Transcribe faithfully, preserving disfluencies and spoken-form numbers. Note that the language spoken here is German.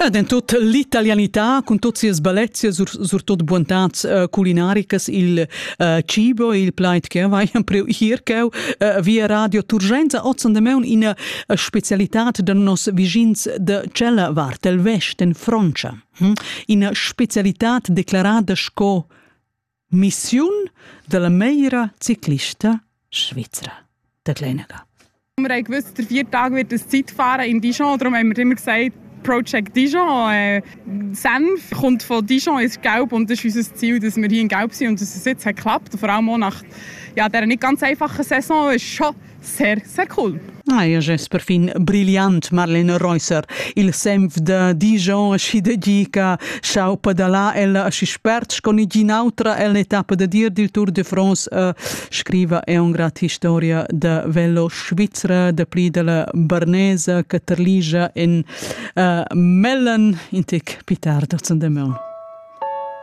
Ed in tutta l'italianità, con tutte le bellezze, sur, sur tutte bontà uh, culinariche, il uh, cibo, il plait che vai hier che uh, via radio Turgenza, ozzan de meun in uh, specialità de nos vicins de Cella Vart, del Vest, in Francia. Hm? In specialità declarata sco Mission della meira ciclista svizzera. Der Kleinega. Wir haben gewusst, der vier Tage wird es Zeitfahren in Dijon, darum haben wir immer gesagt, Project Dijon. Äh, Senf kommt von Dijon ins Gelb und das ist unser Ziel, dass wir hier in Gelb sind und dass es jetzt hat geklappt. Vor allem auch nach ja, dieser nicht ganz einfachen Saison ist schon sehr, sehr cool. Ah, ja, es perfin brillant, Marlene Reusser. Il Senf de Dijon, si dedica, schau pedalà, el si spert, con i ginautra, el etapa de dir del Tour de France, uh, scriva è un grat storia de velo svizzera, de pli de la Bernese, Caterliga in uh, Mellen, in tic Pitar, dozan de meun.